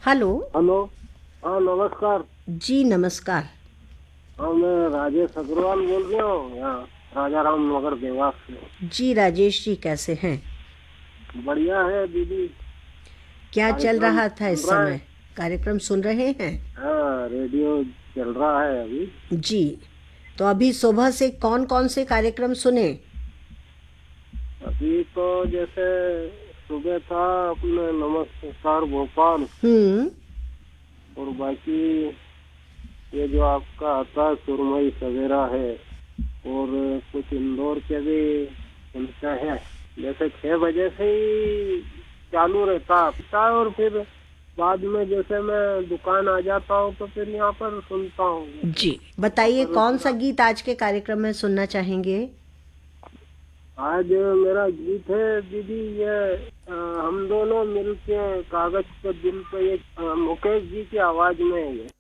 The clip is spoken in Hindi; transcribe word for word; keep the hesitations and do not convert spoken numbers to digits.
हेलो। हेलो। हाँ, नमस्कार। जी नमस्कार। हाँ, मैं राजेश अग्रवाल बोल रहा हूँ, यहाँ राजा राम नगर देवास से। जी राजेश जी, कैसे हैं? बढ़िया है दीदी। क्या चल कार्यक्रम रहा था सुन इस रहा है। समय? कार्यक्रम सुन रहे हैं? हाँ, रेडियो चल रहा है अभी। जी। तो अभी सुबह से कौन कौन से कार्यक्रम सुने? अभी तो जैसे सुबह था अपने नमस्कार भोपाल, हम्म। और बाकी ये जो आपका आता है सुरमई सवेरा है, और कुछ इंदौर के भी सुनते हैं। जैसे छह बजे से ही चालू रहता है, और फिर बाद में जैसे मैं दुकान आ जाता हूँ तो फिर यहाँ पर सुनता हूँ। जैसे जी वहाँ बताइए, पर कौन सा थोड़ा। गीत आज के कार्यक्रम में सुनना चाहेंगे? आज मेरा गीत है दीदी, ये अ, हम दोनों मिलके कागज पे दिल पे, ये अ, मुकेश जी की आवाज में है ये।